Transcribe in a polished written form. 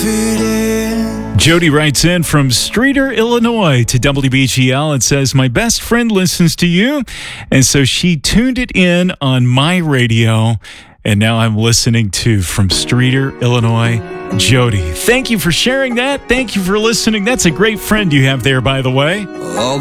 fit in. Jody writes in from Streator, Illinois to WBGL and says, my best friend listens to you, and so she tuned it in on my radio, and now I'm listening to from Streator, Illinois, Jody. Thank you for sharing that. Thank you for listening. That's a great friend you have there, by the way. All